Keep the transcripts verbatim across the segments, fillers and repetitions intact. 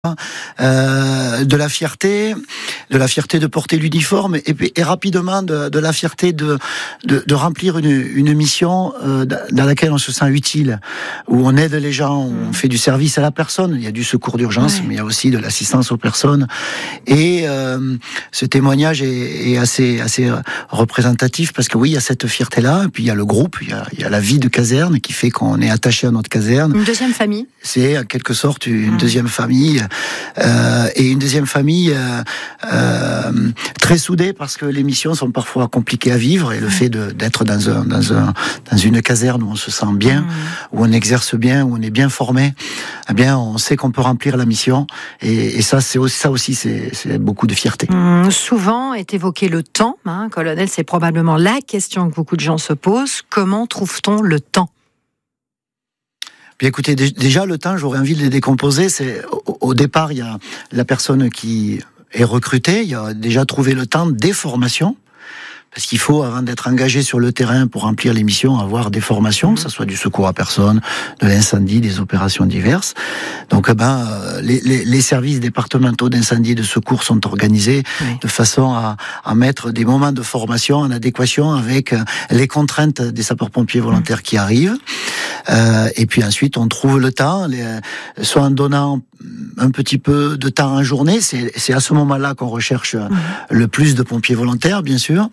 Euh, de la fierté, de la fierté de porter l'uniforme et, et rapidement de, de la fierté de, de, de remplir une, une mission euh, dans laquelle on se sent utile, où on aide les gens, où on fait du service à la personne. Il y a du secours d'urgence, ouais. mais il y a aussi de l'assistance aux personnes. Et euh, ce témoignage est, est assez, assez représentatif parce que oui, il y a cette fierté-là, et puis il y a le groupe, il y a, il y a la vie de caserne qui fait qu'on est attaché à notre caserne. Une deuxième famille. C'est en quelque sorte une mmh. deuxième famille. Euh, et une deuxième famille euh, euh, très soudée parce que les missions sont parfois compliquées à vivre et le fait de, d'être dans, un, dans, un, dans une caserne où on se sent bien, mmh. où on exerce bien, où on est bien formé, eh bien on sait qu'on peut remplir la mission et, et ça, c'est aussi, ça aussi c'est, c'est beaucoup de fierté. Mmh, souvent est évoqué le temps, hein, colonel, c'est probablement la question que beaucoup de gens se posent. Comment trouve-t-on le temps ? Bien, écoutez, déjà le temps, j'aurais envie de les décomposer. C'est au, au départ, il y a la personne qui est recrutée, il y a déjà trouvé le temps des formations. Parce qu'il faut, avant d'être engagé sur le terrain pour remplir les missions, avoir des formations, que ce soit du secours à personne, de l'incendie, des opérations diverses. Donc, ben, les, les, les services départementaux d'incendie et de secours sont organisés oui. de façon à, à mettre des moments de formation en adéquation avec les contraintes des sapeurs-pompiers volontaires mmh. qui arrivent. Euh, et puis ensuite, on trouve le temps, les, soit en donnant un petit peu de temps en journée, c'est, c'est à ce moment-là qu'on recherche mmh. le plus de pompiers volontaires, bien sûr.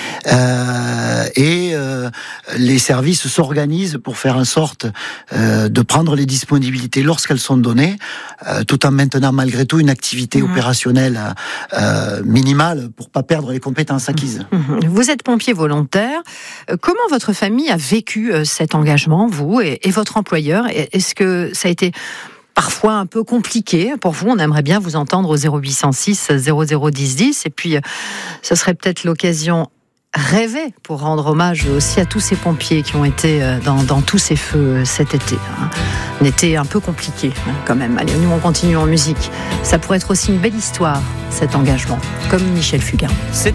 Euh, et euh, les services s'organisent pour faire en sorte euh, de prendre les disponibilités lorsqu'elles sont données, euh, tout en maintenant malgré tout une activité mmh. opérationnelle euh, minimale pour pas perdre les compétences acquises. Mmh. Vous êtes pompier volontaire. Comment votre famille a vécu cet engagement, vous et, et votre employeur ? Est-ce que ça a été parfois un peu compliqué pour vous? On aimerait bien vous entendre au zéro huit cent six zéro zéro dix dix. Et puis, ce serait peut-être l'occasion rêvée pour rendre hommage aussi à tous ces pompiers qui ont été dans, dans tous ces feux cet été. Un été un peu compliqué quand même. Allez, nous on continue en musique. Ça pourrait être aussi une belle histoire, cet engagement, comme Michel Fugain. C'est